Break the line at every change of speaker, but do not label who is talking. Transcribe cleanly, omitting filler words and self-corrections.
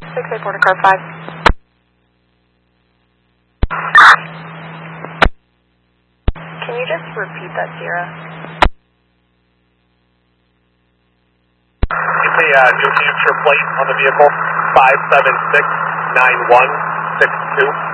68 border car 5. Can you just repeat that, Sierra?
It's a New Hampshire plate on the vehicle, 5769162.